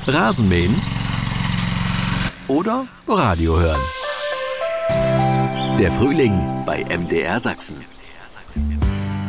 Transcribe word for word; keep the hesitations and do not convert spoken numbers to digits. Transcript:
Rasenmähen oder Radio hören. Der Frühling bei M D R Sachsen.